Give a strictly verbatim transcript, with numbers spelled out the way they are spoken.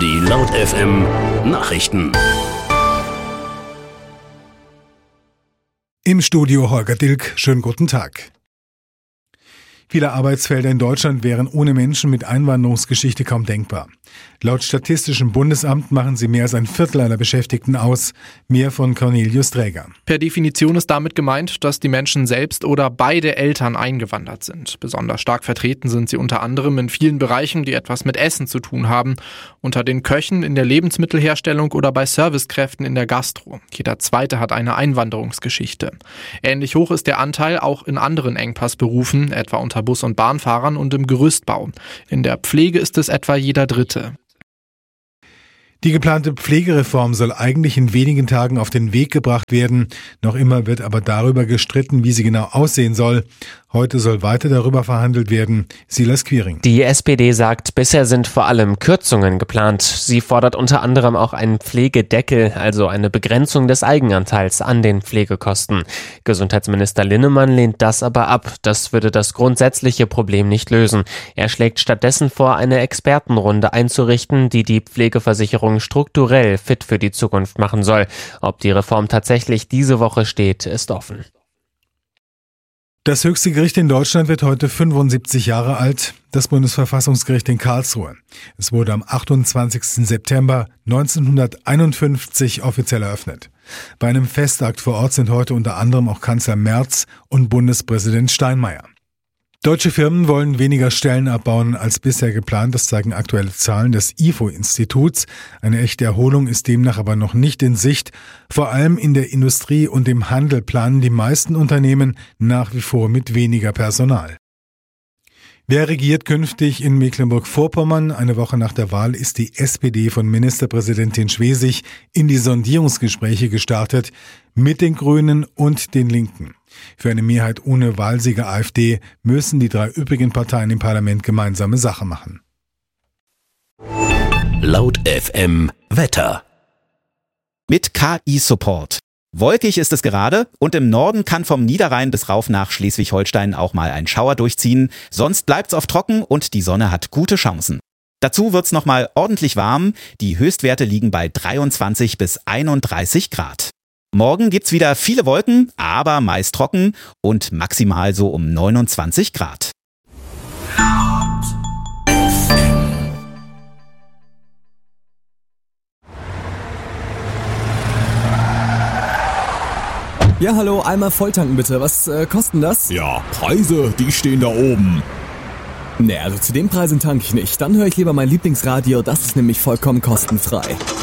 Die Laut F M Nachrichten. Im Studio Holger Dilk, schönen guten Tag. Viele Arbeitsfelder in Deutschland wären ohne Menschen mit Einwanderungsgeschichte kaum denkbar. Laut Statistischem Bundesamt machen sie mehr als ein Viertel aller Beschäftigten aus. Mehr von Cornelius Träger. Per Definition ist damit gemeint, dass die Menschen selbst oder beide Eltern eingewandert sind. Besonders stark vertreten sind sie unter anderem in vielen Bereichen, die etwas mit Essen zu tun haben. Unter den Köchen in der Lebensmittelherstellung oder bei Servicekräften in der Gastro. Jeder Zweite hat eine Einwanderungsgeschichte. Ähnlich hoch ist der Anteil auch in anderen Engpassberufen, etwa unter Bus- und Bahnfahrern und im Gerüstbau. In der Pflege ist es etwa jeder Dritte. Die geplante Pflegereform soll eigentlich in wenigen Tagen auf den Weg gebracht werden. Noch immer wird aber darüber gestritten, wie sie genau aussehen soll. Heute soll weiter darüber verhandelt werden. Silas Quiring. Die S P D sagt, bisher sind vor allem Kürzungen geplant. Sie fordert unter anderem auch einen Pflegedeckel, also eine Begrenzung des Eigenanteils an den Pflegekosten. Gesundheitsminister Linnemann lehnt das aber ab. Das würde das grundsätzliche Problem nicht lösen. Er schlägt stattdessen vor, eine Expertenrunde einzurichten, die die Pflegeversicherung strukturell fit für die Zukunft machen soll. Ob die Reform tatsächlich diese Woche steht, ist offen. Das höchste Gericht in Deutschland wird heute fünfundsiebzig Jahre alt, das Bundesverfassungsgericht in Karlsruhe. Es wurde am achtundzwanzigsten September neunzehnhunderteinundfünfzig offiziell eröffnet. Bei einem Festakt vor Ort sind heute unter anderem auch Kanzler Merz und Bundespräsident Steinmeier. Deutsche Firmen wollen weniger Stellen abbauen als bisher geplant, das zeigen aktuelle Zahlen des I F O-Instituts. Eine echte Erholung ist demnach aber noch nicht in Sicht. Vor allem in der Industrie und im Handel planen die meisten Unternehmen nach wie vor mit weniger Personal. Wer regiert künftig in Mecklenburg-Vorpommern? Eine Woche nach der Wahl ist die S P D von Ministerpräsidentin Schwesig in die Sondierungsgespräche gestartet mit den Grünen und den Linken. Für eine Mehrheit ohne Wahlsieger A F D müssen die drei übrigen Parteien im Parlament gemeinsame Sache machen. Laut F M Wetter. Mit K I-Support. Wolkig ist es gerade und im Norden kann vom Niederrhein bis rauf nach Schleswig-Holstein auch mal ein Schauer durchziehen. Sonst bleibt's oft trocken und die Sonne hat gute Chancen. Dazu wird's nochmal ordentlich warm. Die Höchstwerte liegen bei dreiundzwanzig bis einunddreißig Grad. Morgen gibt's wieder viele Wolken, aber meist trocken und maximal so um neunundzwanzig Grad. Ja, hallo, einmal volltanken bitte. Was äh, kosten das? Ja, Preise, die stehen da oben. Nee, also zu den Preisen tanke ich nicht. Dann höre ich lieber mein Lieblingsradio, das ist nämlich vollkommen kostenfrei.